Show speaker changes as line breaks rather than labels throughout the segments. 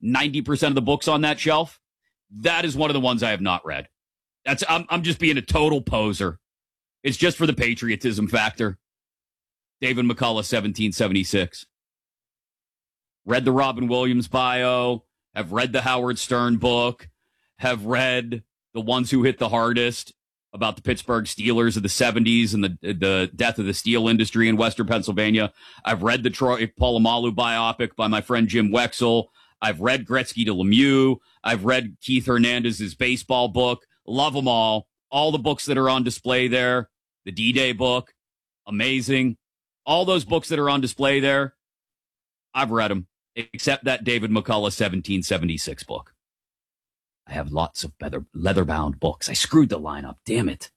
90% of the books on that shelf. That is one of the ones I have not read. I'm just being a total poser. It's just for the patriotism factor. David McCullough, 1776. Read the Robin Williams bio, have read the Howard Stern book, have read The Ones Who Hit the Hardest about the Pittsburgh Steelers of the 70s and the death of the steel industry in Western Pennsylvania. I've read the Troy Polamalu biopic by my friend Jim Wexell. I've read Gretzky to Lemieux. I've read Keith Hernandez's baseball book. Love them all. All the books that are on display there. The D-Day book. Amazing. All those books that are on display there, I've read them, except that David McCullough 1776 book. I have lots of leather-bound books. I screwed the lineup. Damn it.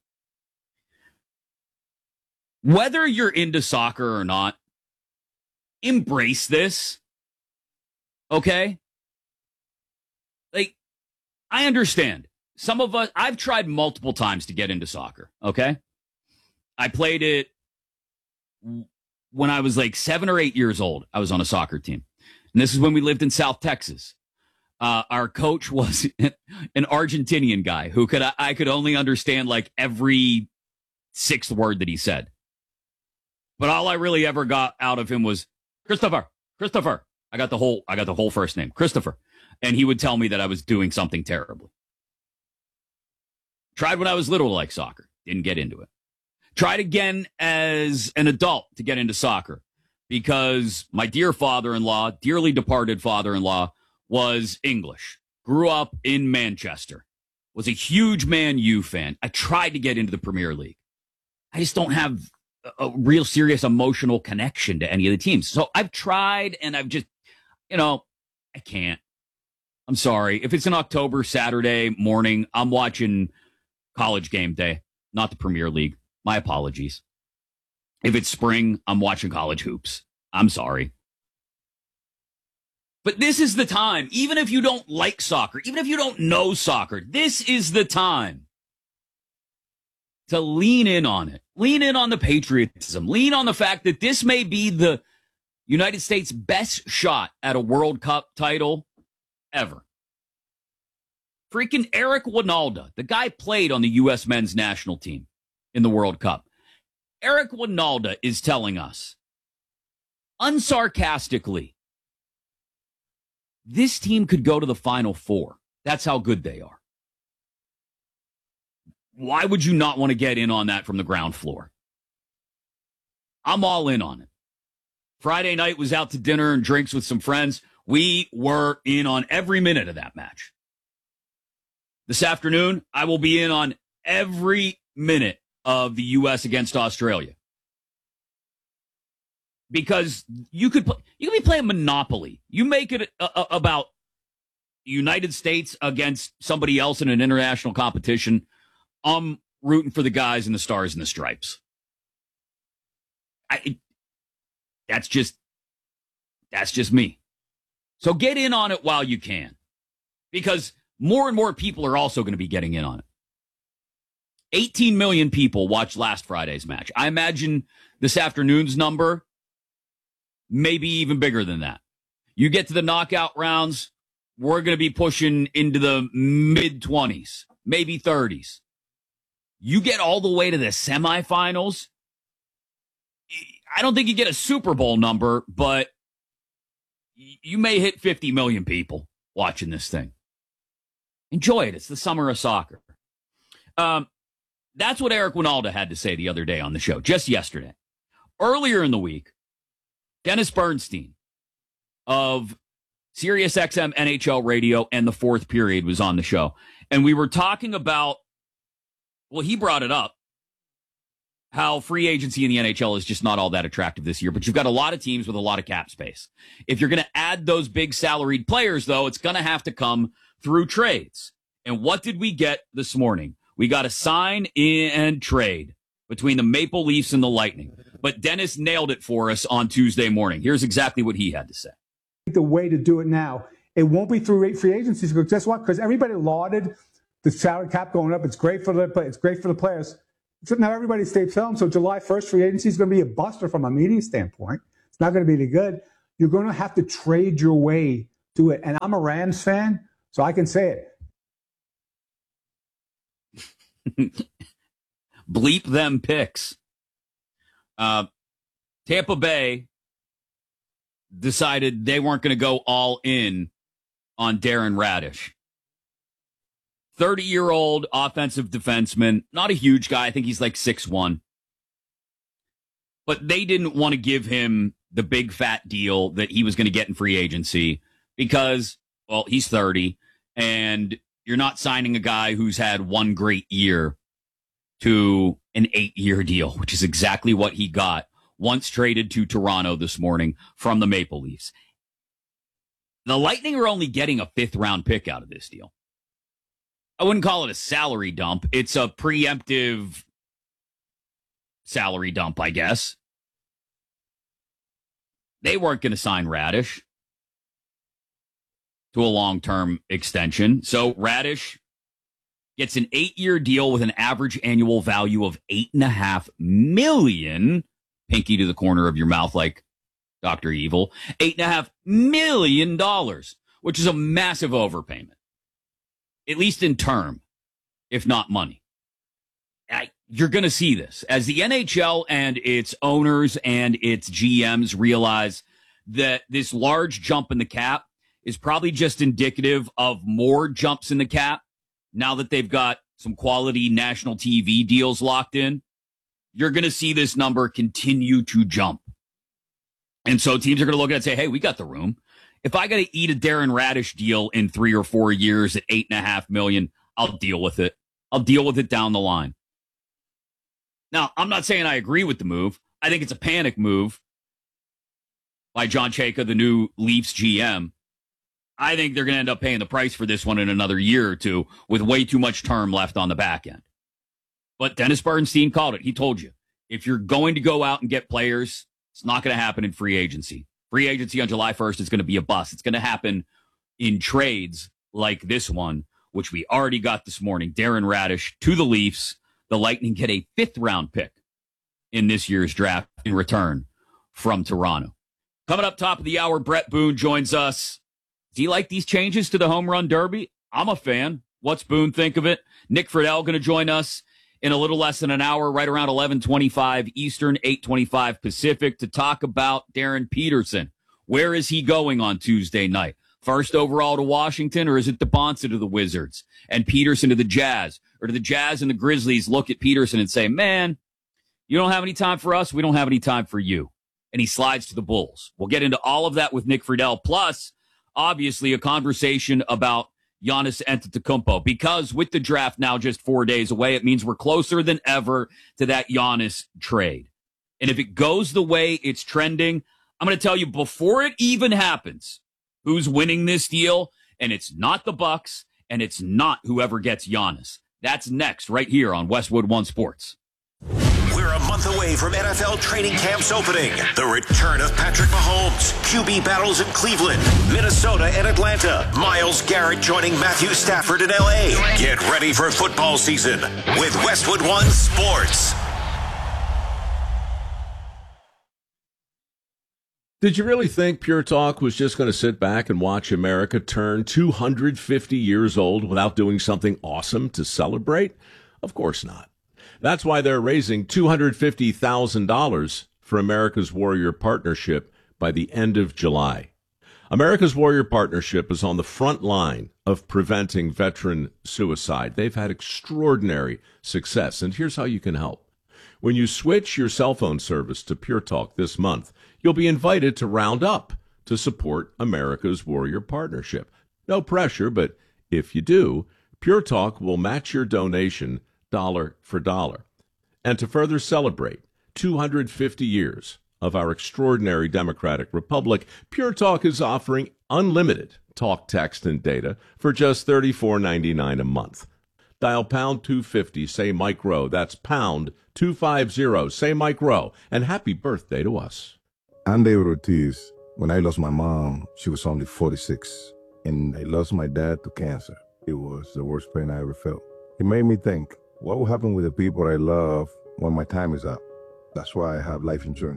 Whether you're into soccer or not, embrace this. Okay? Like, I understand. Some of us, I've tried multiple times to get into soccer. Okay? I played it when I was like 7 or 8 years old. I was on a soccer team. And this is when we lived in South Texas. Our coach was an Argentinian guy who I could only understand like every sixth word that he said. But all I really ever got out of him was Christopher. I got the whole first name, Christopher. And he would tell me that I was doing something terribly. Tried when I was little to like soccer. Didn't get into it. Tried again as an adult to get into soccer because my dear father-in-law, dearly departed father-in-law, was English. Grew up in Manchester. Was a huge Man U fan. I tried to get into the Premier League. I just don't have a real serious emotional connection to any of the teams. So I've tried and I've just, I can't. I'm sorry. If it's an October Saturday morning, I'm watching College Game Day, not the Premier League. My apologies. If it's spring, I'm watching college hoops. I'm sorry. But this is the time, even if you don't like soccer, even if you don't know soccer, this is the time to lean in on it. Lean in on the patriotism. Lean on the fact that this may be the United States' best shot at a World Cup title ever. Freaking Eric Wynalda, the guy played on the U.S. men's national team in the World Cup. Eric Wynalda is telling us, unsarcastically, this team could go to the Final Four. That's how good they are. Why would you not want to get in on that from the ground floor? I'm all in on it. Friday night was out to dinner and drinks with some friends. We were in on every minute of that match. This afternoon, I will be in on every minute of the U.S. against Australia. Because you could be playing Monopoly. You make it about the United States against somebody else in an international competition. I'm rooting for the guys in the Stars and the Stripes. That's just me. So get in on it while you can. Because more and more people are also going to be getting in on it. 18 million people watched last Friday's match. I imagine this afternoon's number maybe even bigger than that. You get to the knockout rounds, we're going to be pushing into the mid-20s, maybe 30s. You get all the way to the semifinals, I don't think you get a Super Bowl number, but you may hit 50 million people watching this thing. Enjoy it. It's the summer of soccer. That's what Eric Wynalda had to say the other day on the show, just yesterday. Earlier in the week, Dennis Bernstein of SiriusXM NHL Radio and The Fourth Period was on the show. And we were talking about, well, he brought it up, how free agency in the NHL is just not all that attractive this year. But you've got a lot of teams with a lot of cap space. If you're going to add those big salaried players, though, it's going to have to come through trades. And what did we get this morning? We got a sign and trade between the Maple Leafs and the Lightning. But Dennis nailed it for us on Tuesday morning. Here's exactly what he had to say.
The way to do it now, it won't be through free agencies. Because guess what? Because everybody lauded the salary cap going up. It's great for the players. So now everybody stays home. So July 1st, free agency is going to be a buster from a media standpoint. It's not going to be any good. You're going to have to trade your way do it. And I'm a Rams fan, so I can say
it. Bleep them picks. Tampa Bay decided they weren't going to go all in on Darren Radish. 30-year-old offensive defenseman, not a huge guy. I think he's like 6'1". But they didn't want to give him the big fat deal that he was going to get in free agency because, well, he's 30, and you're not signing a guy who's had one great year to an 8-year deal, which is exactly what he got once traded to Toronto this morning from the Maple Leafs. The Lightning are only getting a 5th-round pick out of this deal. I wouldn't call it a salary dump. It's a preemptive salary dump, I guess. They weren't going to sign Radish to a long-term extension. So Radish gets an 8-year deal with an average annual value of $8.5 million. Pinky to the corner of your mouth like Dr. Evil. $8.5 million, which is a massive overpayment. At least in term, if not money. You're going to see this as the NHL and its owners and its GMs realize that this large jump in the cap is probably just indicative of more jumps in the cap now that they've got some quality national TV deals locked in. You're going to see this number continue to jump. And so teams are going to look at it and say, hey, we got the room. If I got to eat a Darren Radish deal in 3 or 4 years at $8.5 million, I'll deal with it. I'll deal with it down the line. Now, I'm not saying I agree with the move. I think it's a panic move by John Chayka, the new Leafs GM. I think they're going to end up paying the price for this one in another year or two with way too much term left on the back end. But Dennis Bernstein called it. He told you, if you're going to go out and get players, it's not going to happen in free agency. Free agency on July 1st is going to be a bust. It's going to happen in trades like this one, which we already got this morning. Darren Radish to the Leafs. The Lightning get a 5th-round pick in this year's draft in return from Toronto. Coming up top of the hour, Brett Boone joins us. Do you like these changes to the home run derby? I'm a fan. What's Boone think of it? Nick Friedel going to join us in a little less than an hour, right around 11:25 Eastern, 8:25 Pacific, to talk about Darren Peterson. Where is he going on Tuesday night? First overall to Washington, or is it DeBonsa to the Wizards and Peterson to the Jazz? Or do the Jazz and the Grizzlies look at Peterson and say, man, you don't have any time for us, we don't have any time for you. And he slides to the Bulls. We'll get into all of that with Nick Friedel, plus, obviously, a conversation about Giannis Antetokounmpo, because with the draft now just 4 days away, it means we're closer than ever to that Giannis trade. And if it goes the way it's trending, I'm going to tell you before it even happens who's winning this deal, and it's not the Bucks, and it's not whoever gets Giannis. That's next, right here on Westwood One Sports.
We're a month away from NFL training camps opening. The return of Patrick Mahomes, QB battles in Cleveland, Minnesota, and Atlanta. Myles Garrett joining Matthew Stafford in L.A. Get ready for football season with Westwood One Sports.
Did you really think Pure Talk was just going to sit back and watch America turn 250 years old without doing something awesome to celebrate? Of course not. That's why they're raising $250,000 for America's Warrior Partnership by the end of July. America's Warrior Partnership is on the front line of preventing veteran suicide. They've had extraordinary success, and here's how you can help. When you switch your cell phone service to Pure Talk this month, you'll be invited to round up to support America's Warrior Partnership. No pressure, but if you do, Pure Talk will match your donation dollar for dollar. And to further celebrate 250 years of our extraordinary democratic republic, Pure Talk is offering unlimited talk, text, and data for just $34.99 a month. Dial pound 250, say Mike Rowe. That's pound 250, say Mike Rowe. And happy birthday to us.
I'm David Ortiz. When I lost my mom, she was only 46. And I lost my dad to cancer. It was the worst pain I ever felt. It made me think, what will happen with the people I love when my time is up? That's why I have life insurance.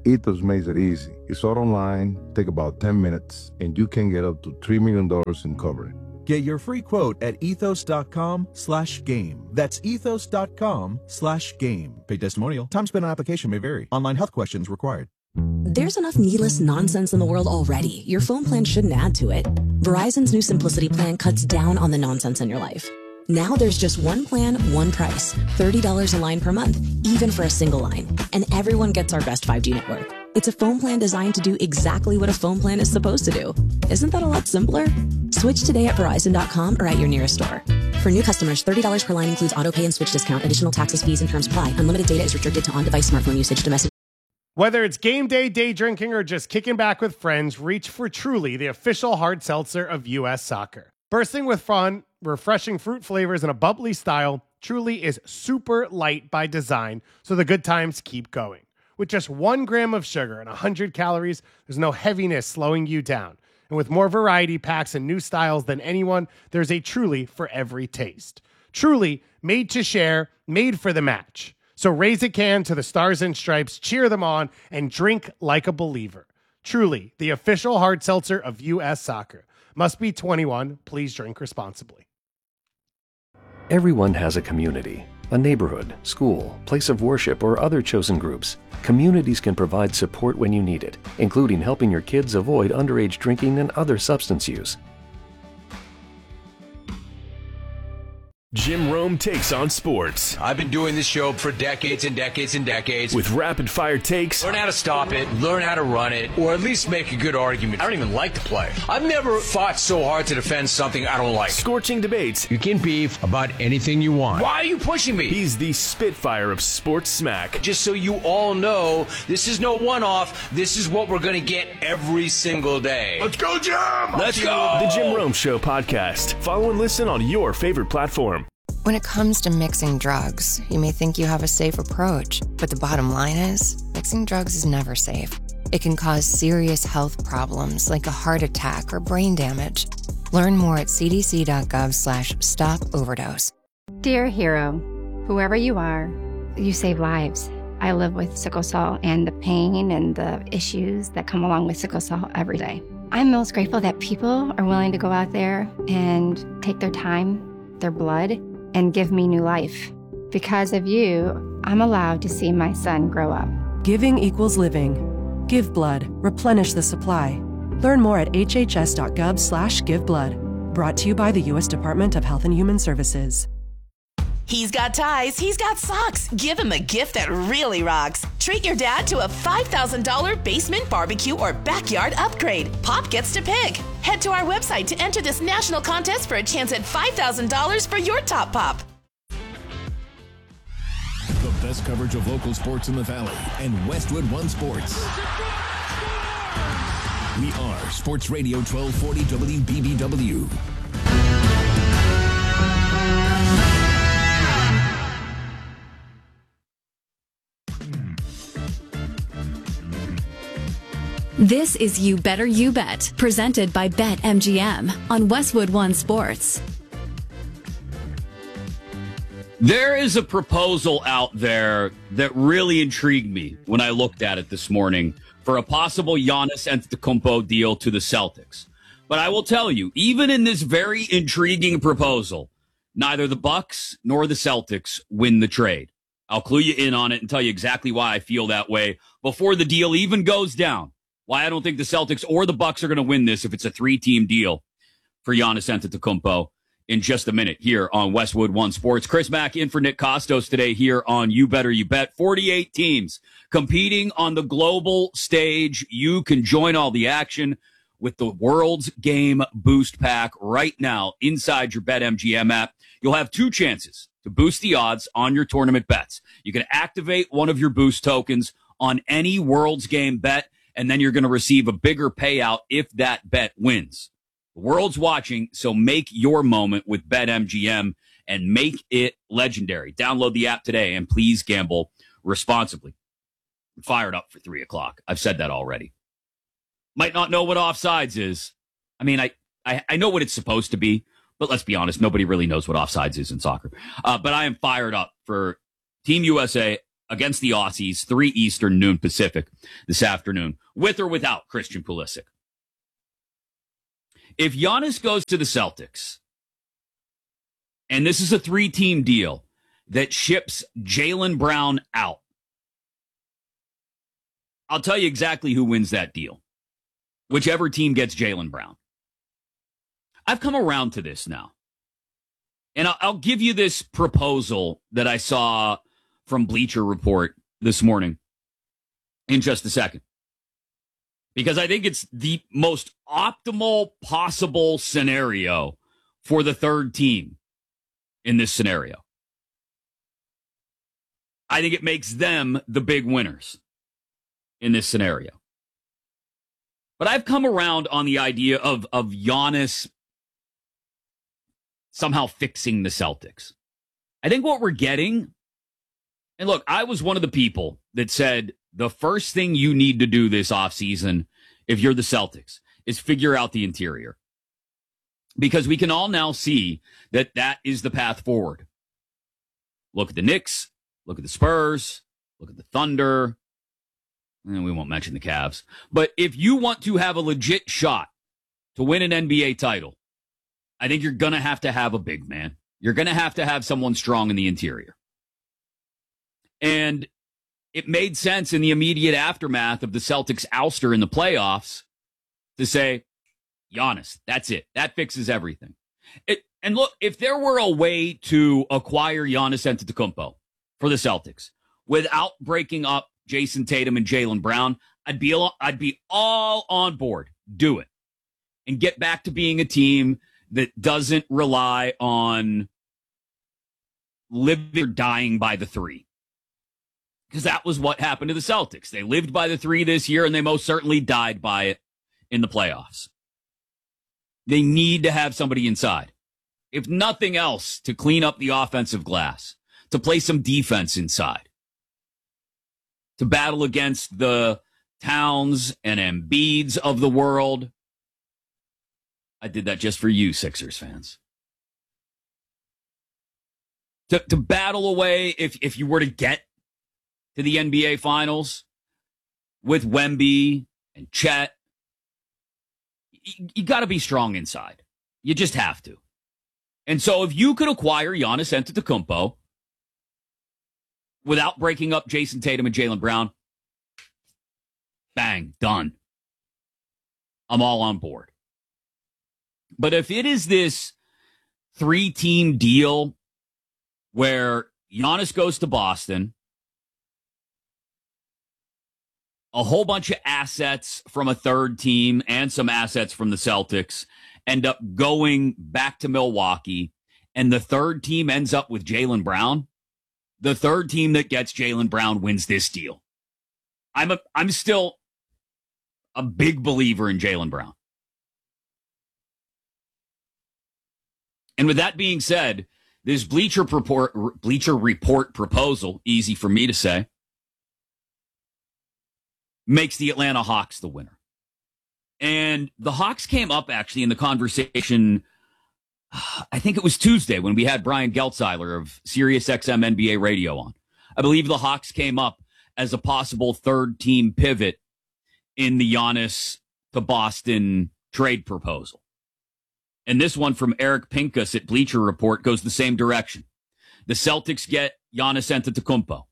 Ethos makes it easy. It's all online, take about 10 minutes, and you can get up to $3 million in coverage.
Get your free quote at ethos.com/game. That's ethos.com/game. Paid testimonial. Time spent on application may vary. Online health questions required.
There's enough needless nonsense in the world already. Your phone plan shouldn't add to it. Verizon's new Simplicity plan cuts down on the nonsense in your life. Now there's just one plan, one price. $30 a line per month, even for a single line. And everyone gets our best 5G network. It's a phone plan designed to do exactly what a phone plan is supposed to do. Isn't that a lot simpler? Switch today at Verizon.com or at your nearest store. For new customers, $30 per line includes auto pay and switch discount. Additional taxes, fees, and terms apply. Unlimited data is restricted to on-device smartphone usage. Domestic.
Whether it's game day, day drinking, or just kicking back with friends, reach for Truly, the official hard seltzer of U.S. Soccer. Bursting with fun, refreshing fruit flavors, and a bubbly style, Truly is super light by design, so the good times keep going. With just 1 gram of sugar and 100 calories, there's no heaviness slowing you down. And with more variety packs and new styles than anyone, there's a Truly for every taste. Truly, made to share, made for the match. So raise a can to the Stars and Stripes, cheer them on, and drink like a believer. Truly, the official hard seltzer of U.S. Soccer. Must be 21. Please drink responsibly.
Everyone has a community, a neighborhood, school, place of worship, or other chosen groups. Communities can provide support when you need it, including helping your kids avoid underage drinking and other substance use.
Jim Rome takes on sports.
I've been doing this show for decades and decades and decades.
With rapid-fire takes.
Learn how to stop it, learn how to run it, or at least make a good argument. I don't even like to play. I've never fought so hard to defend something I don't like.
Scorching debates.
You can beef about anything you want. Why are you pushing me?
He's the Spitfire of sports smack.
Just so you all know, this is no one-off. This is what we're going to get every single day. Let's go, Jim! Let's go!
The Jim Rome Show podcast. Follow and listen on your favorite platform.
When it comes to mixing drugs, you may think you have a safe approach, but the bottom line is, mixing drugs is never safe. It can cause serious health problems like a heart attack or brain damage. Learn more at cdc.gov/stop-overdose.
Dear hero, whoever you are, you save lives. I live with sickle cell and the pain and the issues that come along with sickle cell every day. I'm most grateful that people are willing to go out there and take their time, their blood, and give me new life. Because of you, I'm allowed to see my son grow up.
Giving equals living. Give blood. Replenish the supply. Learn more at hhs.gov/giveblood. Brought to you by the U.S. Department of Health and Human Services.
He's got ties, he's got socks. Give him a gift that really rocks. Treat your dad to a $5,000 basement barbecue or backyard upgrade. Pop gets to pick. Head to our website to enter this national contest for a chance at $5,000 for your top pop.
The best coverage of local sports in the Valley and Westwood One Sports. We are Sports Radio 1240 WBBW.
This is You Better You Bet, presented by BetMGM on Westwood One Sports.
There is a proposal out there that really intrigued me when I looked at it this morning for a possible Giannis Antetokounmpo deal to the Celtics. But I will tell you, even in this very intriguing proposal, neither the Bucks nor the Celtics win the trade. I'll clue you in on it and tell you exactly why I feel that way before the deal even goes down. Why I don't think the Celtics or the Bucks are going to win this if it's a 3-team deal for Giannis Antetokounmpo in just a minute here on Westwood One Sports. Chris Mack in for Nick Costos today here on You Better You Bet. 48 teams competing on the global stage. You can join all the action with the World's Game Boost Pack right now inside your BetMGM app. You'll have 2 chances to boost the odds on your tournament bets. You can activate one of your boost tokens on any World's Game bet, and then you're going to receive a bigger payout if that bet wins. The world's watching, so make your moment with BetMGM and make it legendary. Download the app today, and please gamble responsibly. I'm fired up for 3 o'clock. I've said that already. Might not know what offsides is. I mean, I know what it's supposed to be, but let's be honest, nobody really knows what offsides is in soccer. But I am fired up for Team USA against the Aussies, 3 Eastern, noon Pacific this afternoon, with or without Christian Pulisic. If Giannis goes to the Celtics, and this is a 3-team deal that ships Jaylen Brown out, I'll tell you exactly who wins that deal. Whichever team gets Jaylen Brown. I've come around to this now. And I'll give you this proposal that I saw from Bleacher Report this morning in just a second. Because I think it's the most optimal possible scenario for the third team in this scenario. I think it makes them the big winners in this scenario. But I've come around on the idea of Giannis somehow fixing the Celtics. I think what we're getting, and look, I was one of the people that said the first thing you need to do this offseason, if you're the Celtics, is figure out the interior. Because we can all now see that that is the path forward. Look at the Knicks, look at the Spurs, look at the Thunder, and we won't mention the Cavs. But if you want to have a legit shot to win an NBA title, I think you're going to have a big man. You're going to have someone strong in the interior. And it made sense in the immediate aftermath of the Celtics' ouster in the playoffs to say, Giannis, that's it. That fixes everything. And look, if there were a way to acquire Giannis Antetokounmpo for the Celtics without breaking up Jason Tatum and Jaylen Brown, I'd be all on board. Do it. And get back to being a team that doesn't rely on living or dying by the 3. Because that was what happened to the Celtics. They lived by the 3 this year, and they most certainly died by it in the playoffs. They need to have somebody inside. If nothing else, to clean up the offensive glass, to play some defense inside, to battle against the Towns and Embiids of the world. I did that just for you, Sixers fans. To battle away, if you were to get to the NBA Finals with Wemby and Chet, you got to be strong inside. You just have to. And so if you could acquire Giannis Antetokounmpo without breaking up Jason Tatum and Jaylen Brown, bang, done. I'm all on board. But if it is this 3-team deal where Giannis goes to Boston, a whole bunch of assets from a third team and some assets from the Celtics end up going back to Milwaukee, and the third team ends up with Jaylen Brown, the third team that gets Jaylen Brown wins this deal. I'm still a big believer in Jaylen Brown. And with that being said, this Bleacher Report proposal, easy for me to say, makes the Atlanta Hawks the winner. And the Hawks came up actually in the conversation, I think it was Tuesday when we had Brian Geltzeiler of SiriusXM NBA Radio on. I believe the Hawks came up as a possible third team pivot in the Giannis to Boston trade proposal. And this one from Eric Pincus at Bleacher Report goes the same direction. The Celtics get Giannis Antetokounmpo.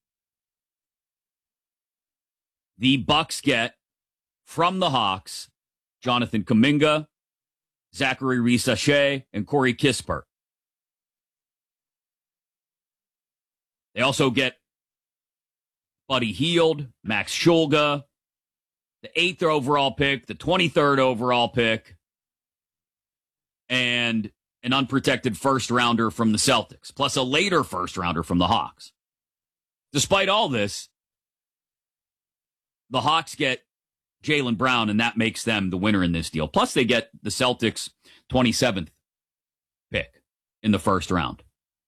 The Bucks get, from the Hawks, Jonathan Kuminga, Zachary Reese-Shea, and Corey Kispert. They also get Buddy Hield, Max Shulga, the 8th overall pick, the 23rd overall pick, and an unprotected first-rounder from the Celtics, plus a later first-rounder from the Hawks. Despite all this, the Hawks get Jaylen Brown, and that makes them the winner in this deal. Plus, they get the Celtics' 27th pick in the first round.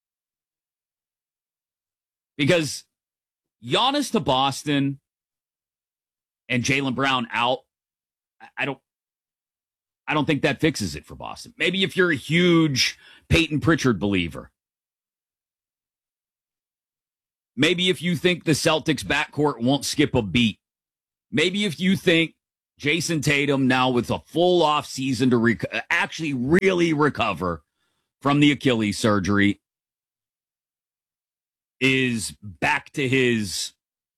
Because Giannis to Boston and Jaylen Brown out, I don't think that fixes it for Boston. Maybe if you're a huge Peyton Pritchard believer. Maybe if you think the Celtics backcourt won't skip a beat. Maybe if you think Jason Tatum, now with a full off season to actually really recover from the Achilles surgery, is back to his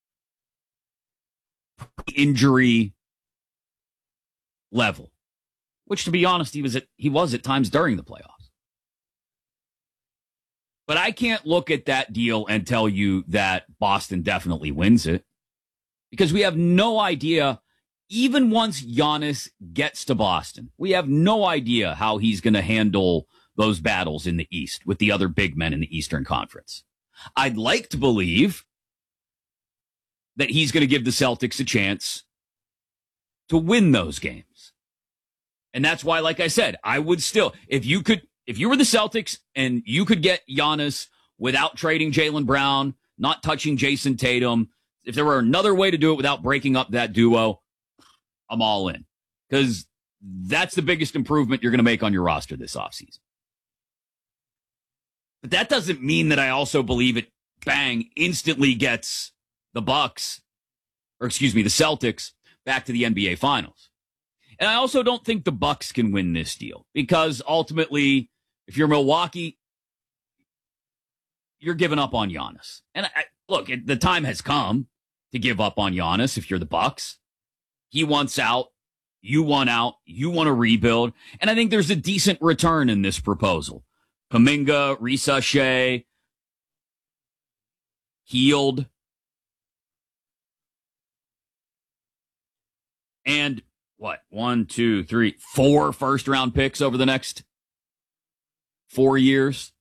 injury level, which, to be honest, he was at times during the playoffs. But I can't look at that deal and tell you that Boston definitely wins it, because we have no idea. Even once Giannis gets to Boston, we have no idea how he's going to handle those battles in the East with the other big men in the Eastern Conference. I'd like to believe that he's going to give the Celtics a chance to win those games. And that's why, like I said, I would still, if you were the Celtics and you could get Giannis without trading Jaylen Brown, not touching Jason Tatum, if there were another way to do it without breaking up that duo, I'm all in. Because that's the biggest improvement you're going to make on your roster this offseason. But that doesn't mean that I also believe it, instantly gets the Celtics back to the NBA Finals. And I also don't think the Bucks can win this deal, because ultimately, if you're Milwaukee, you're giving up on Giannis. And look, the time has come to give up on Giannis if you're the Bucks. He wants out. You want out. You want to rebuild. And I think there's a decent return in this proposal. Kuminga, Risa Shea, Healed. And what? 1, 2, 3, 4 first-round picks over the next 4 years.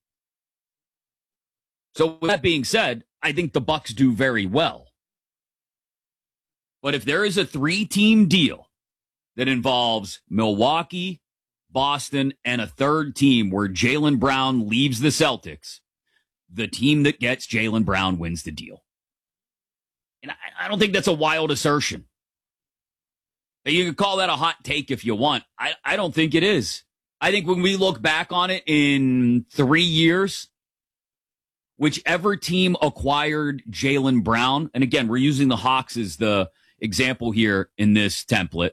So with that being said, I think the Bucks do very well. But if there is a 3-team deal that involves Milwaukee, Boston, and a third team where Jaylen Brown leaves the Celtics, the team that gets Jaylen Brown wins the deal. And I don't think that's a wild assertion. You can call that a hot take if you want. I don't think it is. I think when we look back on it in 3 years, whichever team acquired Jaylen Brown, and again, we're using the Hawks as the example here in this template,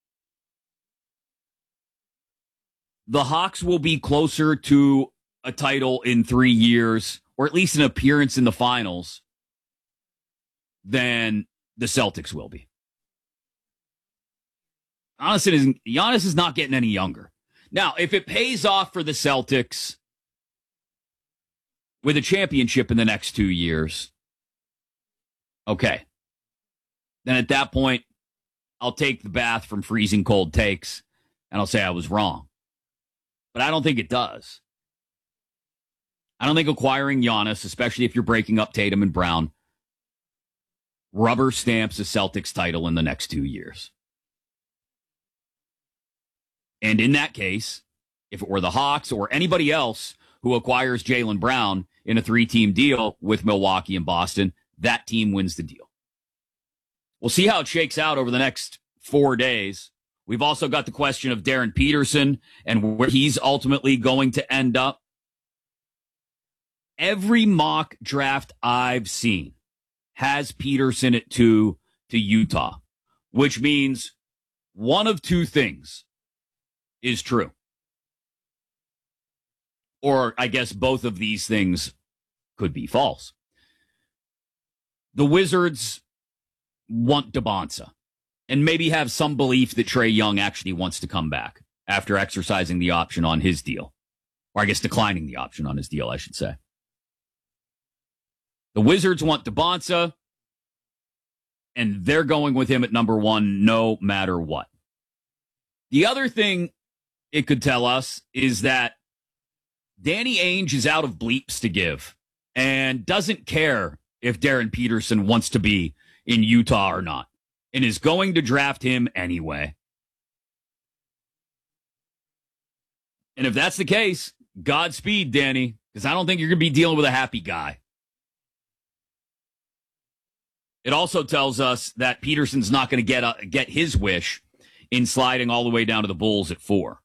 the Hawks will be closer to a title in 3 years, or at least an appearance in the finals, than the Celtics will be. Honestly, Giannis is not getting any younger. Now, if it pays off for the Celtics with a championship in the next 2 years, okay. Then at that point, I'll take the bath from freezing cold takes, and I'll say I was wrong. But I don't think it does. I don't think acquiring Giannis, especially if you're breaking up Tatum and Brown, rubber stamps a Celtics title in the next 2 years. And in that case, if it were the Hawks or anybody else who acquires Jaylen Brown in a 3-team deal with Milwaukee and Boston, that team wins the deal. We'll see how it shakes out over the next 4 days. We've also got the question of Darren Peterson and where he's ultimately going to end up. Every mock draft I've seen has Peterson at 2 to Utah, which means one of two things is true. Or I guess both of these things could be false. The Wizards want DeBonsa and maybe have some belief that Trae Young actually wants to come back after exercising the option on his deal. Or I guess declining the option on his deal, I should say. The Wizards want DeBonsa, and they're going with him at number 1 no matter what. The other thing it could tell us is that Danny Ainge is out of bleeps to give and doesn't care if Darren Peterson wants to be in Utah or not, and is going to draft him anyway. And if that's the case, Godspeed, Danny, because I don't think you're going to be dealing with a happy guy. It also tells us that Peterson's not going to get his wish in sliding all the way down to the Bulls at 4.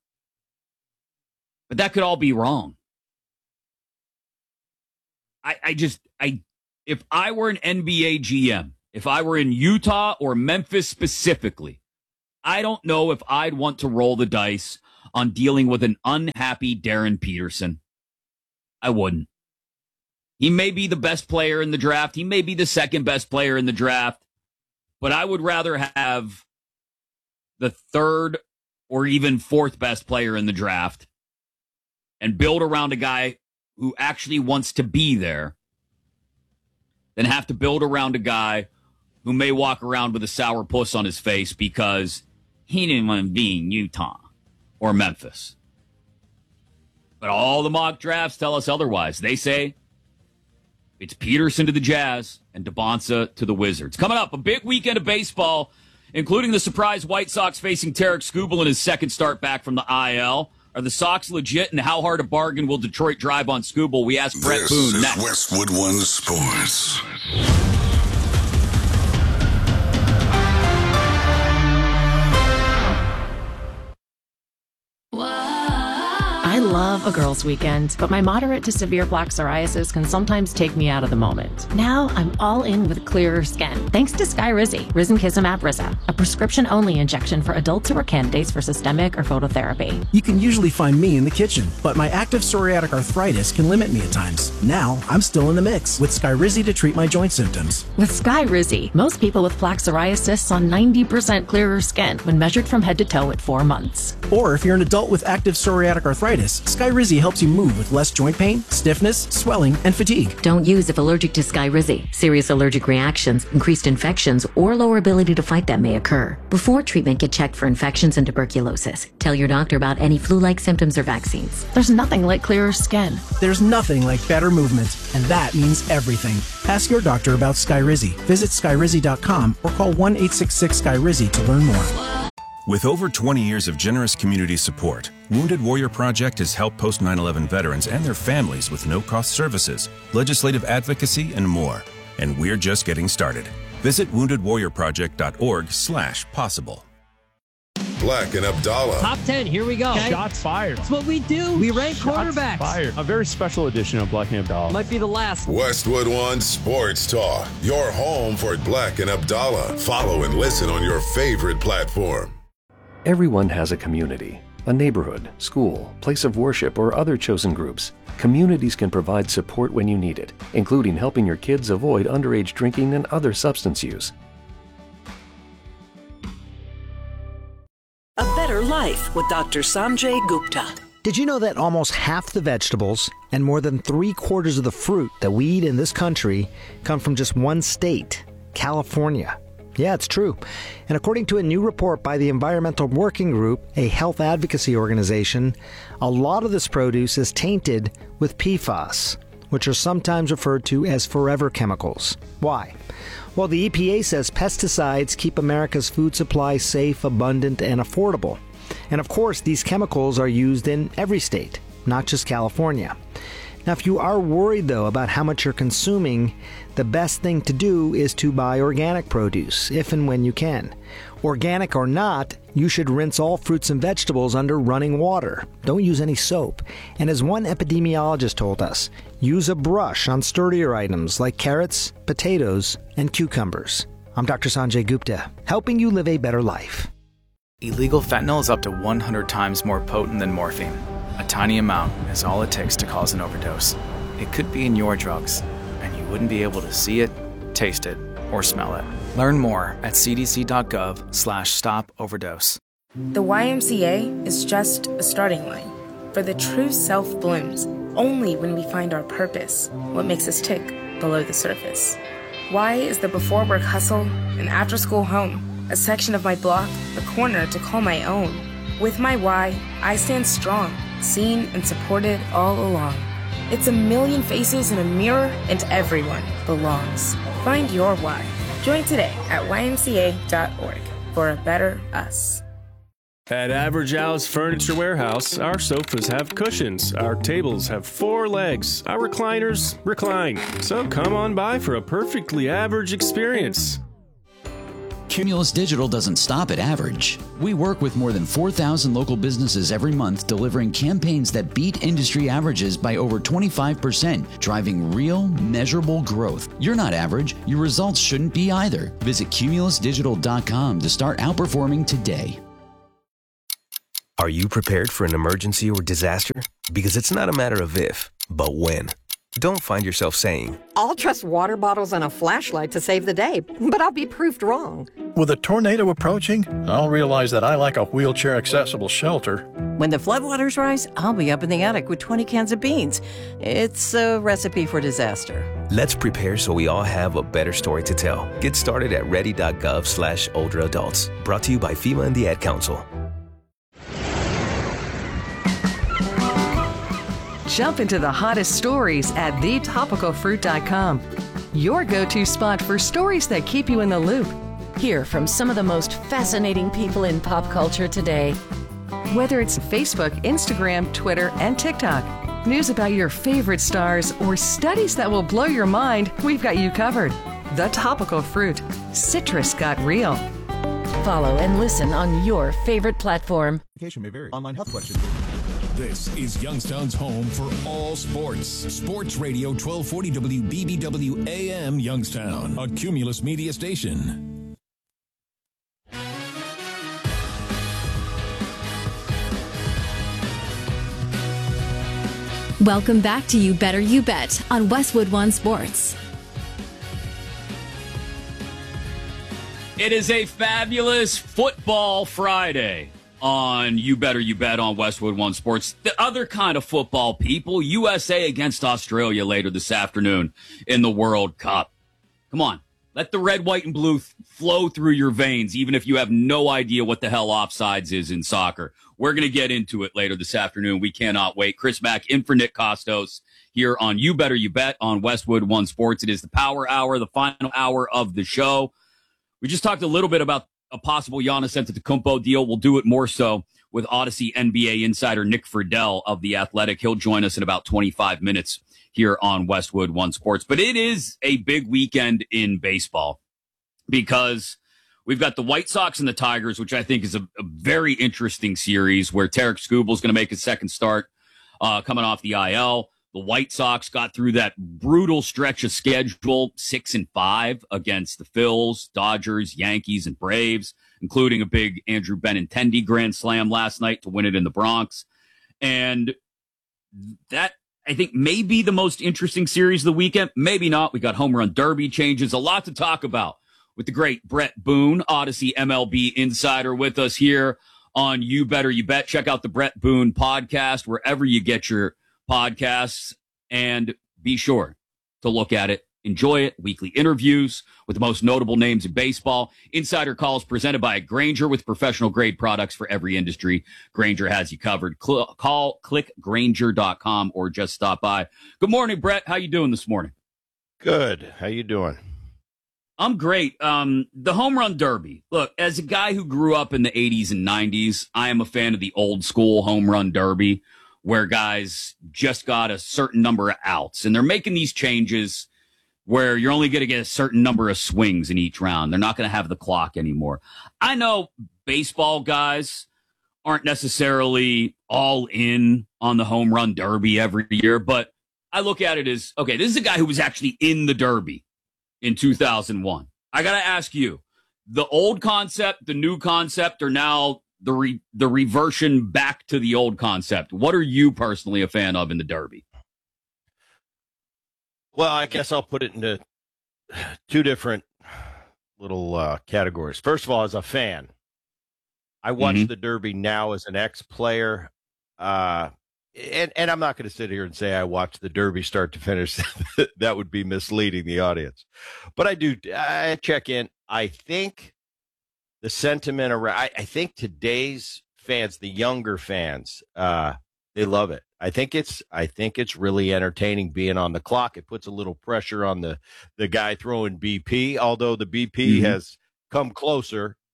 But that could all be wrong. I if I were an NBA GM, if I were in Utah or Memphis specifically, I don't know if I'd want to roll the dice on dealing with an unhappy Darren Peterson. I wouldn't. He may be the best player in the draft. He may be the second best player in the draft. But I would rather have the third or even fourth best player in the draft and build around a guy who actually wants to be there than have to build around a guy who may walk around with a sour puss on his face because he didn't want to be in Utah or Memphis. But all the mock drafts tell us otherwise. They say it's Peterson to the Jazz and DeBonsa to the Wizards. Coming up, a big weekend of baseball, including the surprise White Sox facing Tarek Skubal in his second start back from the IL. Are the Sox legit, and how hard a bargain will Detroit drive on Skubal? We ask Brett Boone next.
This is Westwood One Sports.
I love a girls' weekend, but my moderate to severe plaque psoriasis can sometimes take me out of the moment. Now I'm all in with clearer skin, thanks to Skyrizi, Risankizumab Rizza, a prescription-only injection for adults who are candidates for systemic or phototherapy.
You can usually find me in the kitchen, but my active psoriatic arthritis can limit me at times. Now I'm still in the mix with Skyrizi to treat my joint symptoms.
With Skyrizi, most people with plaque psoriasis saw 90% clearer skin when measured from head to toe at 4 months.
Or if you're an adult with active psoriatic arthritis, Skyrizi helps you move with less joint pain, stiffness, swelling, and fatigue.
Don't use if allergic to Skyrizi. Serious allergic reactions, increased infections, or lower ability to fight them may occur. Before treatment, get checked for infections and tuberculosis. Tell your doctor about any flu-like symptoms or vaccines.
There's nothing like clearer skin.
There's nothing like better movement, and that means everything. Ask your doctor about Skyrizi. Visit Skyrizi.com or call 1-866-SKYRIZI to learn more.
With over 20 years of generous community support, Wounded Warrior Project has helped post 9/11 veterans and their families with no-cost services, legislative advocacy, and more. And we're just getting started. Visit woundedwarriorproject.org/possible.
Black and Abdallah.
Top 10, here we go.
Okay. Shots fired.
That's what we do. We rank quarterbacks.
Fired. A very special edition of Black and Abdallah.
Might be the last.
Westwood One Sports Talk. Your home for Black and Abdallah. Follow and listen on your favorite platform.
Everyone has a community, a neighborhood, school, place of worship, or other chosen groups. Communities can provide support when you need it, including helping your kids avoid underage drinking and other substance use.
A Better Life with Dr. Sanjay Gupta.
Did you know that almost half the vegetables and more than 3/4 of the fruit that we eat in this country come from just one state, California? Yeah, it's true. And according to a new report by the Environmental Working Group, a health advocacy organization, a lot of this produce is tainted with PFAS, which are sometimes referred to as forever chemicals. Why? Well, the EPA says pesticides keep America's food supply safe, abundant, and affordable. And of course, these chemicals are used in every state, not just California. Now, if you are worried, though, about how much you're consuming, the best thing to do is to buy organic produce, if and when you can. Organic or not, you should rinse all fruits and vegetables under running water. Don't use any soap. And as one epidemiologist told us, use a brush on sturdier items like carrots, potatoes, and cucumbers. I'm Dr. Sanjay Gupta, helping you live a better life.
Illegal fentanyl is up to 100 times more potent than morphine. A tiny amount is all it takes to cause an overdose. It could be in your drugs, and you wouldn't be able to see it, taste it, or smell it. Learn more at cdc.gov/stop-overdose.
The YMCA is just a starting line, for the true self blooms only when we find our purpose, what makes us tick below the surface. Y is the before work hustle and after school home, a section of my block, a corner to call my own. With my Y, I stand strong, seen and supported all along. It's a million faces in a mirror, and everyone belongs. Find your why. Join today at ymca.org for a better us.
At Average Al's Furniture Warehouse, our sofas have cushions, our tables have 4 legs, our recliners recline. So come on by for a perfectly average experience.
Cumulus Digital doesn't stop at average. We work with more than 4,000 local businesses every month, delivering campaigns that beat industry averages by over 25%, driving real, measurable growth. You're not average. Your results shouldn't be either. Visit cumulusdigital.com to start outperforming today.
Are you prepared for an emergency or disaster? Because it's not a matter of if, but when. Don't find yourself saying,
I'll trust water bottles and a flashlight to save the day, but I'll be proved wrong.
With a tornado approaching, I'll realize that I lack a wheelchair-accessible shelter.
When the floodwaters rise, I'll be up in the attic with 20 cans of beans. It's a recipe for disaster.
Let's prepare so we all have a better story to tell. Get started at ready.gov/older adults. Brought to you by FEMA and the Ad Council.
Jump into the hottest stories at thetopicalfruit.com. Your go-to spot for stories that keep you in the loop.
Hear from some of the most fascinating people in pop culture today.
Whether it's Facebook, Instagram, Twitter, and TikTok, news about your favorite stars, or studies that will blow your mind, we've got you covered. The Topical Fruit. Citrus got real.
Follow and listen on your favorite platform.
May vary. Online health question.
This is Youngstown's home for all sports. Sports Radio 1240 WBBW AM Youngstown, a Cumulus media station.
Welcome back to You Better You Bet on Westwood One Sports.
It is a fabulous football Friday on You Better You Bet on Westwood One Sports. The other kind of football, people, USA against Australia later this afternoon in the World Cup. Come on, let the red, white, and blue flow through your veins, even if you have no idea what the hell offsides is in soccer. We're going to get into it later this afternoon. We cannot wait. Chris Mack in for Nick Costos here on You Better You Bet on Westwood One Sports. It is the power hour, the final hour of the show. We just talked a little bit about a possible Giannis Antetokounmpo deal. We'll do it more so with Odyssey NBA insider Nick Friedel of The Athletic. He'll join us in about 25 minutes here on Westwood One Sports. But it is a big weekend in baseball because we've got the White Sox and the Tigers, which I think is a very interesting series where Tarek Skubal is going to make his second start coming off the IL. The White Sox got through that brutal stretch of schedule, 6-5 against the Phils, Dodgers, Yankees, and Braves, including a big Andrew Benintendi grand slam last night to win it in the Bronx. And that, I think, may be the most interesting series of the weekend. Maybe not. We got home run derby changes. A lot to talk about with the great Brett Boone, Odyssey MLB insider, with us here on You Better You Bet. Check out the Brett Boone podcast wherever you get your podcasts, and be sure to look at it, enjoy it. Weekly interviews with the most notable names in baseball. Insider calls presented by Grainger with professional grade products for every industry. Grainger has you covered. Click Grainger.com or just stop by. Good morning, Brett. How you doing this morning?
Good. How you doing?
I'm great. The home run derby. Look, as a guy who grew up in the 80s and 90s, I am a fan of the old school home run derby, where guys just got a certain number of outs. And they're making these changes where you're only going to get a certain number of swings in each round. They're not going to have the clock anymore. I know baseball guys aren't necessarily all in on the home run derby every year, but I look at it as, okay, this is a guy who was actually in the derby in 2001. I got to ask you, the old concept, the new concept, are now the reversion back to the old concept. What are you personally a fan of in the Derby?
Well, I guess I'll put it into two different little categories. First of all, as a fan, I watch the Derby now as an ex-player. And I'm not going to sit here and say I watch the Derby start to finish. That would be misleading the audience. But I check in. I think the sentiment around, I think today's fans, the younger fans, they love it. I think it's really entertaining being on the clock. It puts a little pressure on the guy throwing BP, although the BP has come closer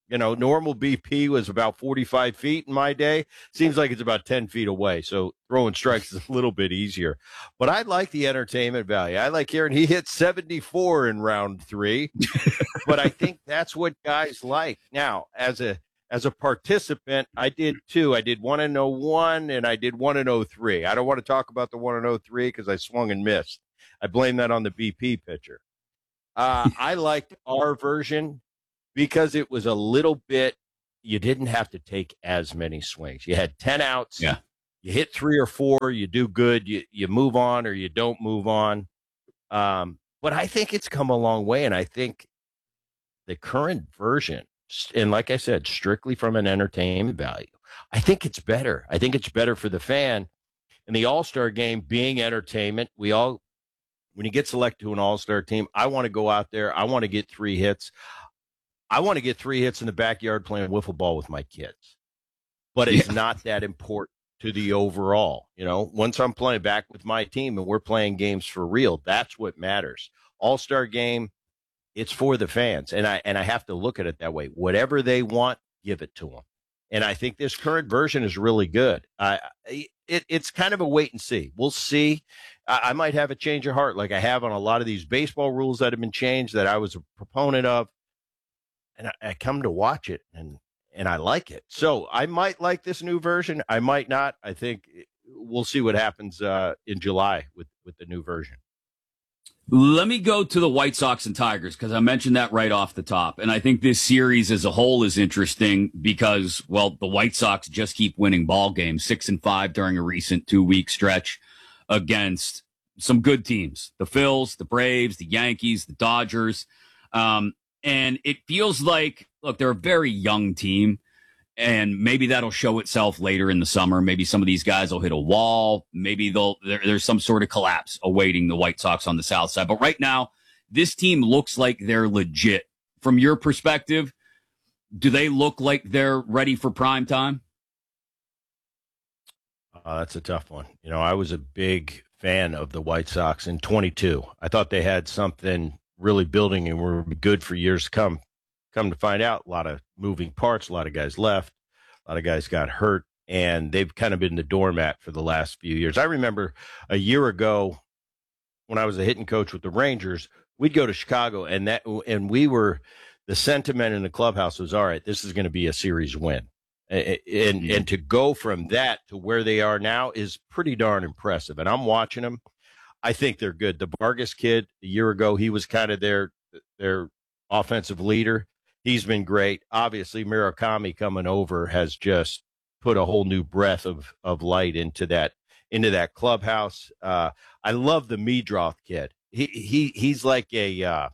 Normal BP was about 45 feet in my day. Seems like it's about 10 feet away. So throwing strikes is a little bit easier. But I like the entertainment value. I like hearing he hit 74 in round 3. But I think that's what guys like. Now, as a participant, I did 2. I did 1 and 01 and I did 1 and 03. I don't want to talk about the 1 and 03 because I swung and missed. I blame that on the BP pitcher. I liked our version because it was a little bit, you didn't have to take as many swings. You had 10 outs.
Yeah.
You hit 3 or 4, you do good, you move on or you don't move on. But I think it's come a long way, and I think the current version, and like I said, strictly from an entertainment value, I think it's better. I think it's better for the fan. And the All-Star game being entertainment, when you get selected to an All-Star team, I want to go out there. I want to get 3 hits. I want to get 3 hits in the backyard playing wiffle ball with my kids. But it's not that important to the overall. Once I'm playing back with my team and we're playing games for real, that's what matters. All-Star game, it's for the fans. And I have to look at it that way. Whatever they want, give it to them. And I think this current version is really good. It's kind of a wait and see. We'll see. I might have a change of heart like I have on a lot of these baseball rules that have been changed that I was a proponent of. And I come to watch it, and I like it. So I might like this new version. I might not. I think we'll see what happens in July with the new version.
Let me go to the White Sox and Tigers because I mentioned that right off the top. And I think this series as a whole is interesting because, well, the White Sox just keep winning ball games, 6-5 during a recent 2-week stretch against some good teams, the Phils, the Braves, the Yankees, the Dodgers. And it feels like, look, they're a very young team, and maybe that'll show itself later in the summer. Maybe some of these guys will hit a wall. Maybe there's some sort of collapse awaiting the White Sox on the south side. But right now, this team looks like they're legit. From your perspective, do they look like they're ready for prime time?
That's a tough one. I was a big fan of the White Sox in 22. I thought they had something really building and were good for years to come. Come to find out, a lot of moving parts, a lot of guys left, a lot of guys got hurt, and they've kind of been the doormat for the last few years. I remember a year ago when I was a hitting coach with the Rangers, we'd go to Chicago, and the sentiment in the clubhouse was, all right, this is going to be a series win. And to go from that to where they are now is pretty darn impressive. And I'm watching them. I think they're good. The Vargas kid a year ago, he was kind of their offensive leader. He's been great. Obviously, Murakami coming over has just put a whole new breath of light into that clubhouse. I love the Meadroth kid. He's like a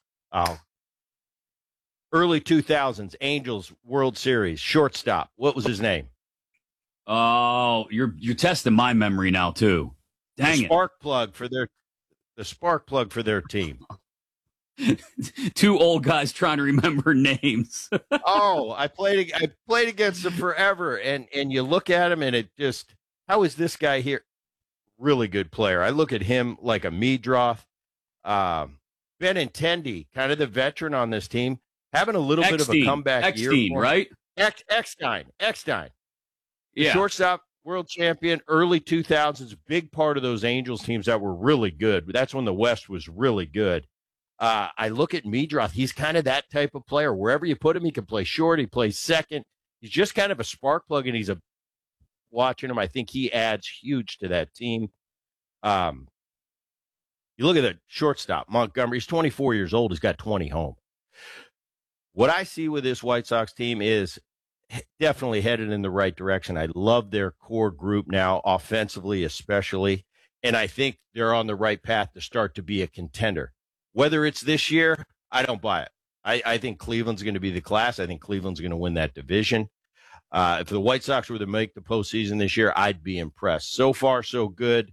early 2000s Angels World Series shortstop. What was his name?
Oh, you're testing my memory now too. Dang
the spark plug for their team.
Two old guys trying to remember names.
I played against them forever, and you look at him, and it just, how is this guy here? Really good player. I look at him like a Meadroth. Benintendi, kind of the veteran on this team, having a little bit of a comeback year.
Right?
Eckstein.
Yeah.
Shortstop, world champion, early 2000s, big part of those Angels teams that were really good. That's when the West was really good. I look at Meadroth. He's kind of that type of player. Wherever you put him, he can play short. He plays second. He's just kind of a spark plug, and watching him, I think he adds huge to that team. You look at the shortstop, Montgomery. He's 24 years old. He's got 20 home. What I see with this White Sox team is definitely headed in the right direction. I love their core group now, offensively especially, and I think they're on the right path to start to be a contender. Whether it's this year, I don't buy it. I think Cleveland's going to be the class. I think Cleveland's going to win that division. If the White Sox were to make the postseason this year, I'd be impressed. So far, so good.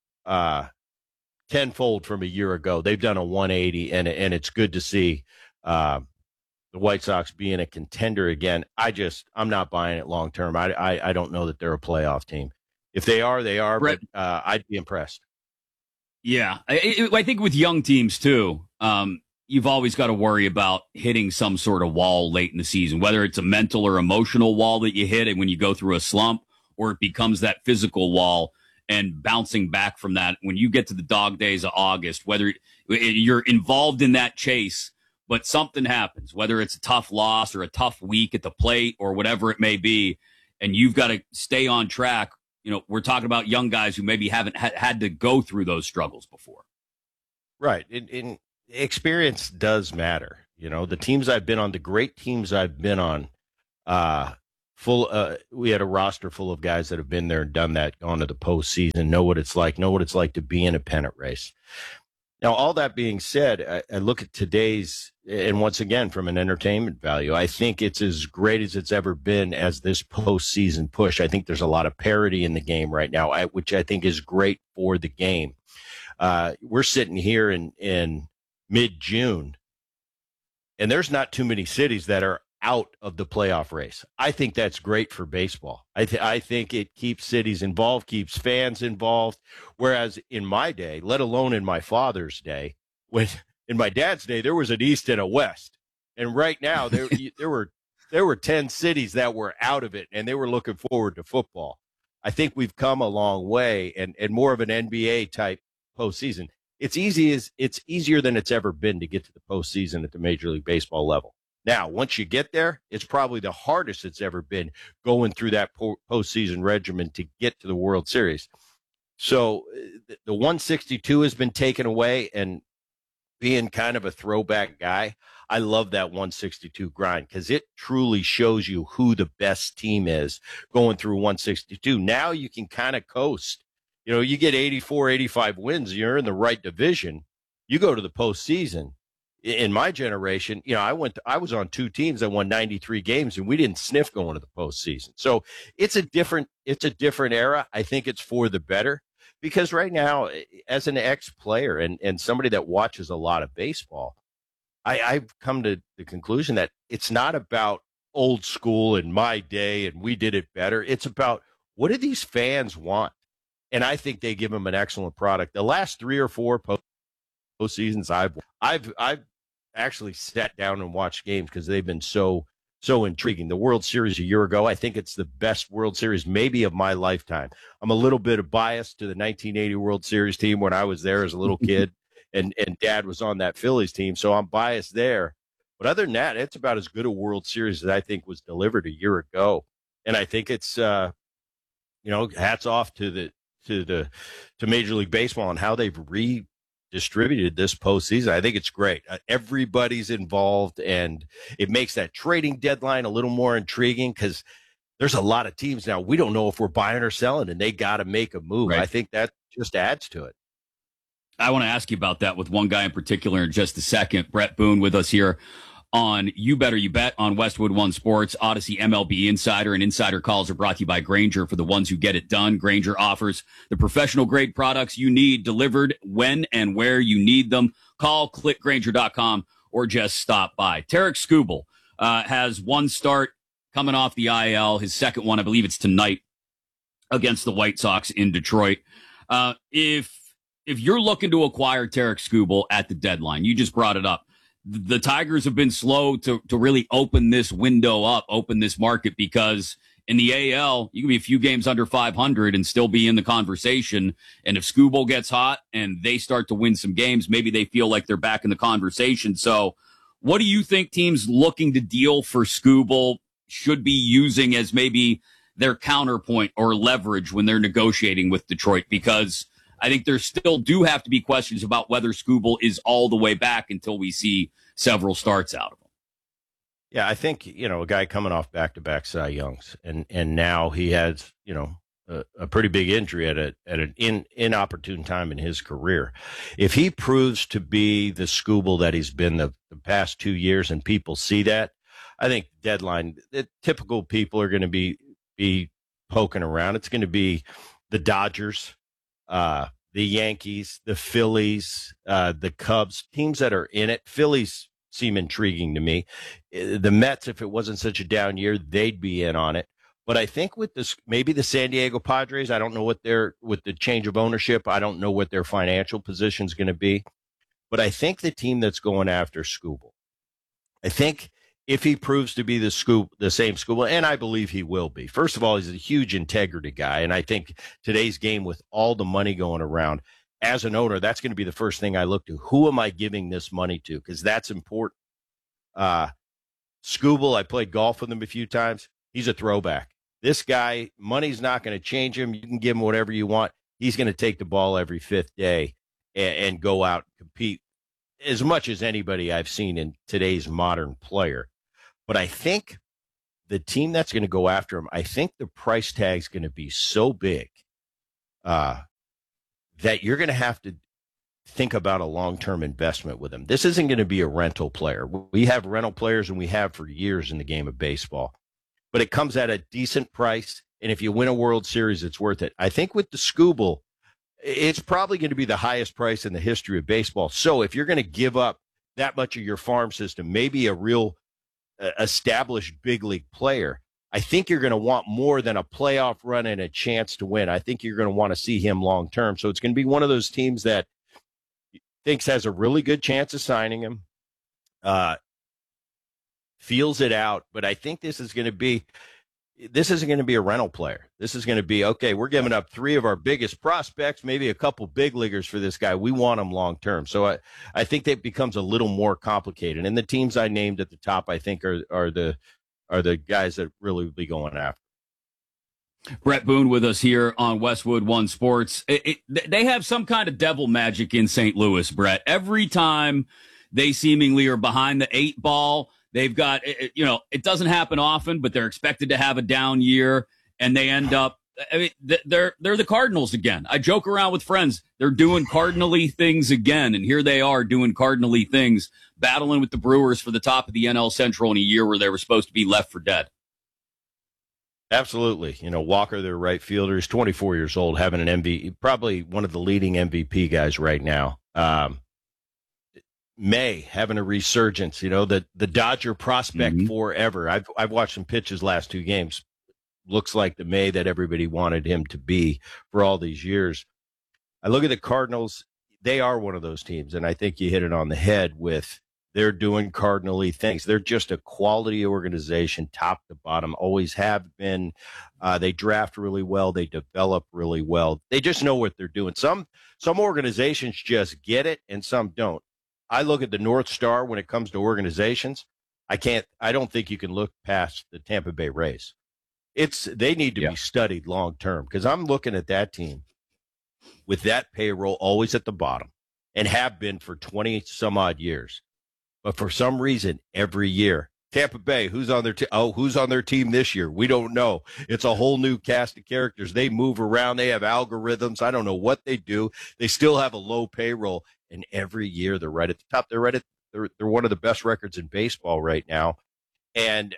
Tenfold from a year ago. They've done a 180, and it's good to see the White Sox being a contender again. I'm not buying it long term. I don't know that they're a playoff team. If they are, they are, Brett, but I'd be impressed.
Yeah, I think with young teams too, you've always got to worry about hitting some sort of wall late in the season, whether it's a mental or emotional wall that you hit and when you go through a slump, or it becomes that physical wall and bouncing back from that when you get to the dog days of August, whether you're involved in that chase, but something happens, whether it's a tough loss or a tough week at the plate or whatever it may be, and you've got to stay on track. We're talking about young guys who maybe haven't had to go through those struggles before.
Right. In experience does matter. The teams I've been on, the great teams I've been on, we had a roster full of guys that have been there and done that, gone to the postseason, know what it's like to be in a pennant race. Now, all that being said, I look at today's, and once again, from an entertainment value, I think it's as great as it's ever been as this postseason push. I think there's a lot of parity in the game right now, which I think is great for the game. We're sitting here in mid-June, and there's not too many cities that are out of the playoff race. I think that's great for baseball. I think it keeps cities involved, keeps fans involved. Whereas in my day, let alone in my father's day, in my dad's day, there was an East and a West. And right now there were 10 cities that were out of it, and they were looking forward to football. I think we've come a long way, and more of an NBA type postseason. It's easier than it's ever been to get to the postseason at the Major League Baseball level. Now, once you get there, it's probably the hardest it's ever been going through that postseason regimen to get to the World Series. So the 162 has been taken away, and being kind of a throwback guy, I love that 162 grind because it truly shows you who the best team is going through 162. Now you can kind of coast. You get 84, 85 wins, you're in the right division. You go to the postseason. In my generation, I was on two teams that won 93 games, and we didn't sniff going to the postseason. So it's a different era. I think it's for the better because right now, as an ex-player and somebody that watches a lot of baseball, I've come to the conclusion that it's not about old school in my day and we did it better. It's about what do these fans want? And I think they give them an excellent product. The last 3 or 4 postseasons I've actually sat down and watched games because they've been so intriguing. The World Series a year ago, I think it's the best World Series maybe of my lifetime. I'm a little bit biased to the 1980 World Series team when I was there as a little kid, and Dad was on that Phillies team, so I'm biased there. But other than that, it's about as good a World Series as I think was delivered a year ago, and I think it's hats off to Major League Baseball and how they've redistributed this postseason. I think it's great. Everybody's involved, and it makes that trading deadline a little more intriguing because there's a lot of teams now. We don't know if we're buying or selling, and they got to make a move. Right. I think that just adds to it.
I want to ask you about that with one guy in particular in just a second. Brett Boone with us here on You Better You Bet on Westwood One Sports. Odyssey MLB Insider and Insider Calls are brought to you by Grainger for the ones who get it done. Grainger offers the professional grade products you need delivered when and where you need them. Call, click Grainger.com, or just stop by. Tarik Skubal has one start coming off the IL. His second one, I believe it's tonight against the White Sox in Detroit. If you're looking to acquire Tarik Skubal at the deadline, you just brought it up. The Tigers have been slow to really open this window up, open this market, because in the AL, you can be a few games under 500 and still be in the conversation. And if Skubal gets hot and they start to win some games, maybe they feel like they're back in the conversation. So what do you think teams looking to deal for Skubal should be using as maybe their counterpoint or leverage when they're negotiating with Detroit? Because I think there still do have to be questions about whether Skubal is all the way back until we see several starts out of him.
Yeah, I think, a guy coming off back-to-back Cy Youngs, and now he has, a pretty big injury at an inopportune time in his career. If he proves to be the Skubal that he's been the past 2 years and people see that, I think deadline, the typical people are going to be poking around. It's going to be the Dodgers, the Yankees, the Phillies, the Cubs, teams that are in it. Phillies seem intriguing to me. The Mets, if it wasn't such a down year, they'd be in on it. But I think with this, maybe the San Diego Padres, I don't know with the change of ownership, I don't know what their financial position is going to be. But I think the team that's going after Skubal, I think if he proves to be the same Skubal, and I believe he will be. First of all, he's a huge integrity guy, and I think today's game with all the money going around, as an owner, that's going to be the first thing I look to. Who am I giving this money to? Because that's important. Skubal, I played golf with him a few times. He's a throwback. This guy, money's not going to change him. You can give him whatever you want. He's going to take the ball every fifth day and go out and compete as much as anybody I've seen in today's modern player. But I think the team that's going to go after him, I think the price tag's going to be so big that you're going to have to think about a long-term investment with him. This isn't going to be a rental player. We have rental players, and we have for years in the game of baseball. But it comes at a decent price, and if you win a World Series, it's worth it. I think with the Skubal, it's probably going to be the highest price in the history of baseball. So if you're going to give up that much of your farm system, maybe a real established big league player, I think you're going to want more than a playoff run and a chance to win. I think you're going to want to see him long term. So it's going to be one of those teams that thinks has a really good chance of signing him, feels it out. But I think this isn't going to be a rental player. This is going to be, okay, we're giving up 3 of our biggest prospects, maybe a couple big leaguers for this guy. We want him long term. So I think that becomes a little more complicated. And the teams I named at the top, I think, are the guys that really will be going after.
Brett Boone with us here on Westwood One Sports. They have some kind of devil magic in St. Louis, Brett. Every time they seemingly are behind the 8 ball, they've got, it doesn't happen often, but they're expected to have a down year, and they end up, they're the Cardinals again. I joke around with friends. They're doing Cardinal-y things again, and here they are doing Cardinal-y things, battling with the Brewers for the top of the NL Central in a year where they were supposed to be left for dead.
Absolutely. Walker, their right fielder, is 24 years old, having an MVP, probably one of the leading MVP guys right now. May having a resurgence, the Dodger prospect forever. I've watched some pitches last 2 games. Looks like the May that everybody wanted him to be for all these years. I look at the Cardinals. They are one of those teams, and I think you hit it on the head with they're doing Cardinal-y things. They're just a quality organization, top to bottom, always have been. They draft really well. They develop really well. They just know what they're doing. Some organizations just get it, and some don't. I look at the North Star when it comes to organizations. I don't think you can look past the Tampa Bay Rays. They need to be studied long term, because I'm looking at that team with that payroll always at the bottom and have been for 20 some odd years. But for some reason, every year, Tampa Bay, who's on their team this year? We don't know. It's a whole new cast of characters. They move around. They have algorithms. I don't know what they do. They still have a low payroll. And every year they're right at the top. They're one of the best records in baseball right now. And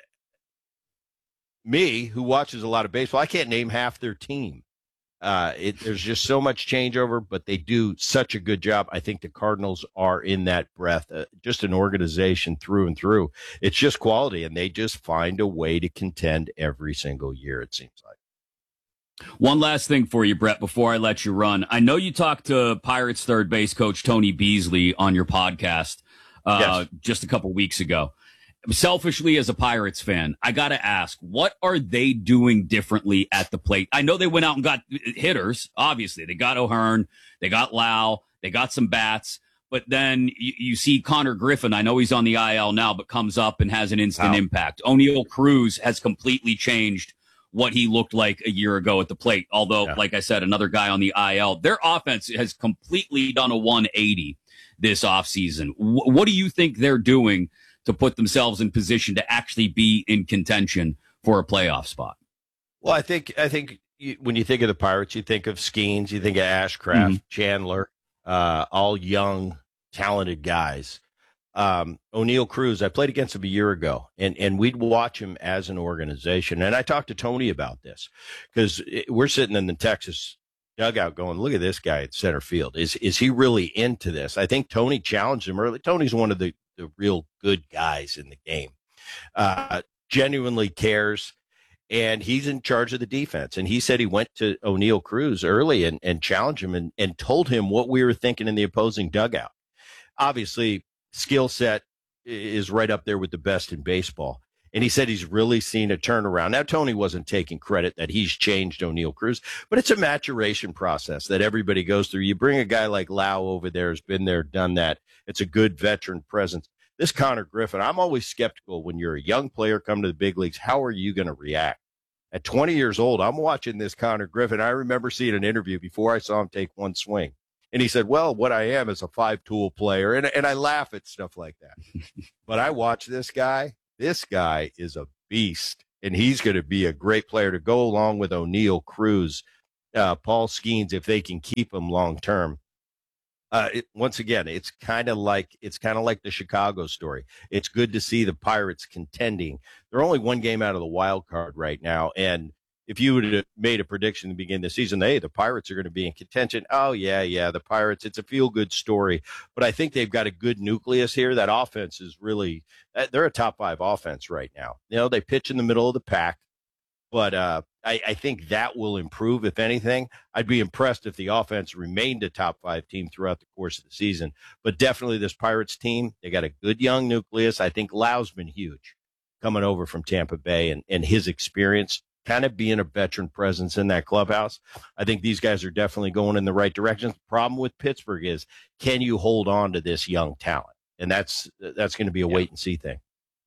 me, who watches a lot of baseball, I can't name half their team. There's just so much changeover, but they do such a good job. I think the Cardinals are in that breath, just an organization through and through. It's just quality, and they just find a way to contend every single year, it seems like.
One last thing for you, Brett, before I let you run. I know you talked to Pirates third base coach Tony Beasley on your podcast just a couple weeks ago. Selfishly, as a Pirates fan, I got to ask, what are they doing differently at the plate? I know they went out and got hitters, obviously. They got O'Hearn, they got Lau, they got some bats. But then you see Connor Griffin. I know he's on the IL now, but comes up and has an instant impact. O'Neal Cruz has completely changed what he looked like a year ago at the plate. Although, like I said, another guy on the IL. Their offense has completely done a 180 this offseason. What do you think they're doing to put themselves in position to actually be in contention for a playoff spot?
Well, I think when you think of the Pirates, you think of Skeens, you think of Ashcraft, Chandler, all young, talented guys. O'Neal Cruz, I played against him a year ago, and we'd watch him as an organization. And I talked to Tony about this, because we're sitting in the Texas dugout going, look at this guy at center field. Is he really into this? I think Tony challenged him early. Tony's one of the real good guys in the game, genuinely cares, and he's in charge of the defense. And he said he went to O'Neal Cruz early and challenged him and told him what we were thinking in the opposing dugout. obviously skill set is right up there with the best in baseball. And he said he's really seen a turnaround. Now, Tony wasn't taking credit that he's changed O'Neill Cruz, but it's a maturation process that everybody goes through. You bring a guy like Lau over there who's been there, done that. It's a good veteran presence. This Connor Griffin, I'm always skeptical when you're a young player come to the big leagues. How are you going to react? At 20 years old, I'm watching this Connor Griffin. I remember seeing an interview before I saw him take one swing. And he said, well, what I am is a 5-tool player. And I laugh at stuff like that. But I watch this guy. This guy is a beast, and he's going to be a great player to go along with O'Neill Cruz, Paul Skeens, if they can keep him long term. Once again, it's kind of like the Chicago story. It's good to see the Pirates contending. They're only one game out of the wild card right now, and if you would have made a prediction at the beginning of the season, hey, the Pirates are going to be in contention. Oh, yeah, the Pirates, it's a feel-good story. But I think they've got a good nucleus here. That offense is really – they're a top-5 offense right now. You know, they pitch in the middle of the pack. But I think that will improve, if anything. I'd be impressed if the offense remained a top-5 team throughout the course of the season. But definitely this Pirates team, they got a good young nucleus. I think Lau's been huge coming over from Tampa Bay and his experience – kind of being a veteran presence in that clubhouse. I think these guys are definitely going in the right direction. The problem with Pittsburgh is, can you hold on to this young talent? And that's going to be a wait and see thing.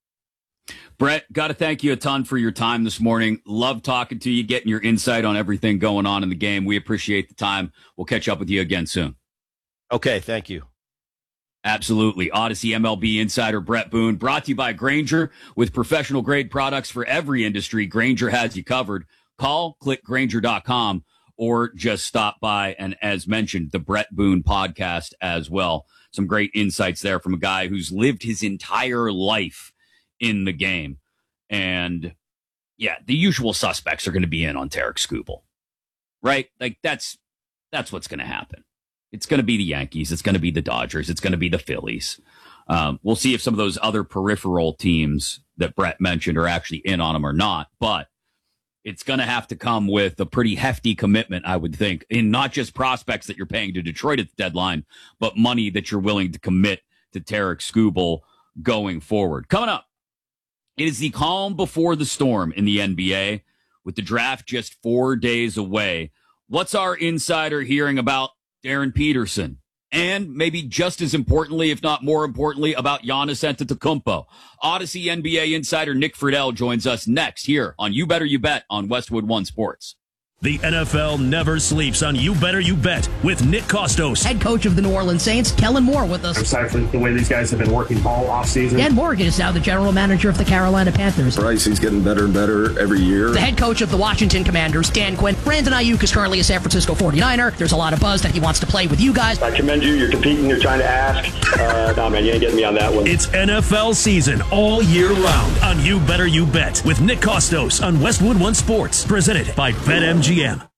Brett, got to thank you a ton for your time this morning. Love talking to you, getting your insight on everything going on in the game. We appreciate the time. We'll catch up with you again soon.
Okay, thank you.
Absolutely. Odyssey MLB insider Brett Boone, brought to you by Grainger. With professional grade products for every industry, Grainger has you covered. Call, click Grainger.com, or just stop by. And as mentioned, the Brett Boone podcast as well. Some great insights there from a guy who's lived his entire life in the game. And yeah, the usual suspects are going to be in on Tarik Skubal, right? Like that's what's going to happen. It's going to be the Yankees. It's going to be the Dodgers. It's going to be the Phillies. We'll see if some of those other peripheral teams that Brett mentioned are actually in on them or not. But it's going to have to come with a pretty hefty commitment, I would think, in not just prospects that you're paying to Detroit at the deadline, but money that you're willing to commit to Tarik Skubal going forward. Coming up, it is the calm before the storm in the NBA, with the draft just 4 days away. What's our insider hearing about Darren Peterson? And maybe just as importantly, if not more importantly, about Giannis Antetokounmpo. Odyssey NBA insider Nick Friedel joins us next here on You Better You Bet on Westwood One Sports.
The NFL never sleeps on You Better You Bet with Nick Kostos.
Head coach of the New Orleans Saints, Kellen Moore, with us.
Aside from the way these guys have been working all offseason.
Dan Morgan is now the general manager of the Carolina Panthers.
Bryce, he's getting better and better every year.
The head coach of the Washington Commanders, Dan Quinn. Brandon Ayuk is currently a San Francisco 49er. There's a lot of buzz that he wants to play with you guys.
I commend you. You're competing. You're trying to ask. No, man, you ain't getting me on that one.
It's NFL season all year round on You Better You Bet with Nick Kostos on Westwood One Sports. Presented by BetMGM.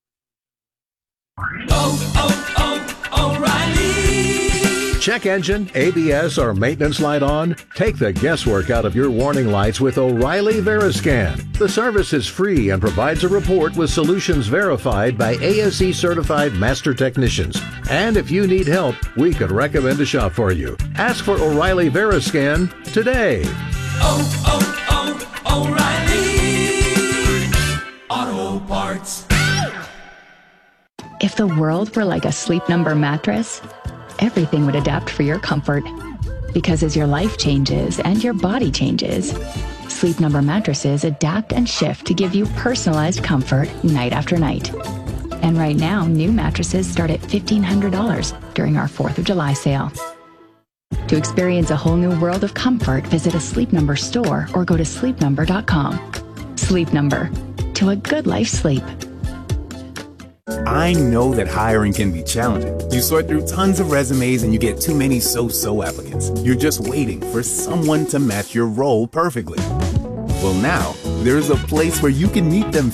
O'Reilly. Check engine, ABS, or maintenance light on? Take the guesswork out of your warning lights with O'Reilly Veriscan. The service is free and provides a report with solutions verified by ASE certified master technicians. And if you need help, we could recommend a shop for you. Ask for O'Reilly Veriscan today.
O'Reilly Auto Parts.
If the world were like a Sleep Number mattress, everything would adapt for your comfort. Because as your life changes and your body changes, Sleep Number mattresses adapt and shift to give you personalized comfort night after night. And right now, new mattresses start at $1,500 during our 4th of July sale. To experience a whole new world of comfort, visit a Sleep Number store or go to sleepnumber.com. Sleep Number. To a good life sleep.
I know that hiring can be challenging. You sort through tons of resumes and you get too many so-so applicants. You're just waiting for someone to match your role perfectly. Well, now, there's a place where you can meet them